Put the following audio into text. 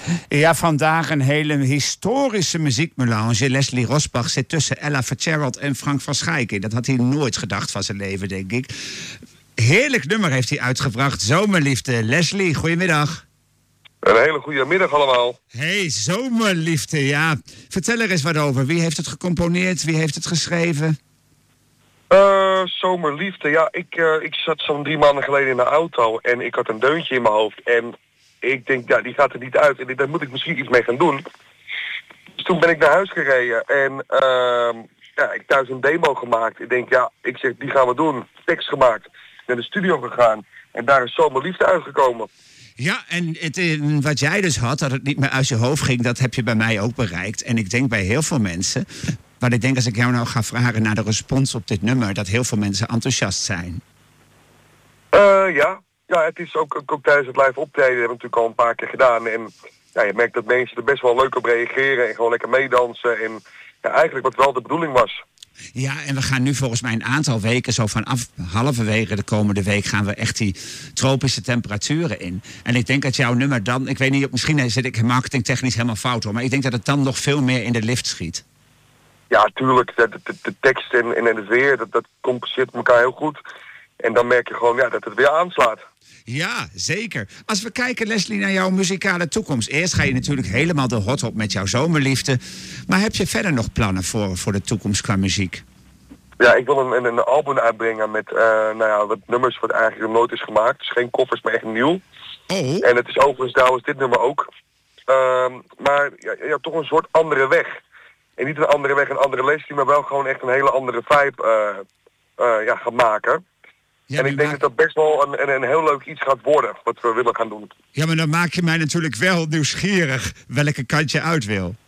Ja, vandaag een hele historische muziekmelange. Leslie Rosbach zit tussen Ella Fitzgerald en Frank van Schaik. Dat had hij nooit gedacht van zijn leven, denk ik. Heerlijk nummer heeft hij uitgebracht. Zomerliefde. Leslie, goedemiddag. Een hele goede middag allemaal. Hey, Zomerliefde, ja. Vertel er eens wat over. Wie heeft het gecomponeerd? Wie heeft het geschreven? Zomerliefde, ja. Ik zat zo'n 3 maanden geleden in de auto en ik had een deuntje in mijn hoofd. En ik denk, ja, die gaat er niet uit. En daar moet ik misschien iets mee gaan doen. Dus toen ben ik naar huis gereden en ik heb thuis een demo gemaakt. Ik denk, ja, ik zeg, die gaan we doen. Tekst gemaakt. Naar de studio gegaan. En daar is Zomerliefde uitgekomen. Ja, en wat jij dus had, dat het niet meer uit je hoofd ging, dat heb je bij mij ook bereikt. En ik denk bij heel veel mensen, maar ik denk als ik jou nou ga vragen naar de respons op dit nummer, dat heel veel mensen enthousiast zijn. Ja, het is ook tijdens het live optreden, hebben we natuurlijk al een paar keer gedaan. En ja, je merkt dat mensen er best wel leuk op reageren en gewoon lekker meedansen. En ja, eigenlijk wat wel de bedoeling was. Ja, en we gaan nu volgens mij een aantal weken, zo vanaf halverwege de komende week, gaan we echt die tropische temperaturen in. En ik denk dat jouw nummer dan, ik weet niet, misschien zit ik marketingtechnisch helemaal fout hoor, maar ik denk dat het dan nog veel meer in de lift schiet. Ja, tuurlijk. De tekst en het weer, dat compenseert elkaar heel goed. En dan merk je gewoon dat het weer aanslaat. Ja, zeker. Als we kijken, Leslie, naar jouw muzikale toekomst. Eerst ga je natuurlijk helemaal de hot op met jouw Zomerliefde. Maar heb je verder nog plannen voor de toekomst qua muziek? Ja, ik wil een album uitbrengen met wat nummers wat eigenlijk nog nooit is gemaakt. Dus geen koffers, maar echt nieuw. Oh. En het is overigens trouwens dit nummer ook. Maar toch een soort andere weg. En niet een andere weg, een andere Leslie, maar wel gewoon echt een hele andere vibe gaan maken. Ja, en ik denk dat dat best wel een heel leuk iets gaat worden, wat we willen gaan doen. Ja, maar dan maak je mij natuurlijk wel nieuwsgierig welke kant je uit wil.